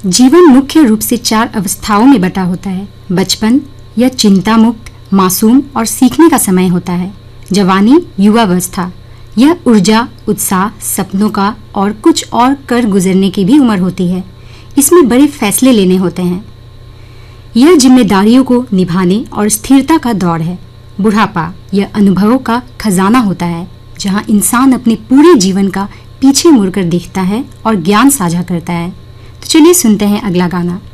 जीवन मुख्य रूप से 4 अवस्थाओं में बटा होता है। बचपन यह चिंता मुक्त, मासूम और सीखने का समय होता है। जवानी युवावस्था यह ऊर्जा, उत्साह, सपनों का और कुछ और कर गुजरने की भी उम्र होती है। इसमें बड़े फैसले लेने होते हैं। यह जिम्मेदारियों को निभाने और स्थिरता का दौर है। बुढ़ापा यह अनुभवों का खजाना होता है, जहां इंसान अपने पूरे जीवन का पीछे मुड़कर देखता है और ज्ञान साझा करता है। तो चलिए सुनते हैं अगला गाना।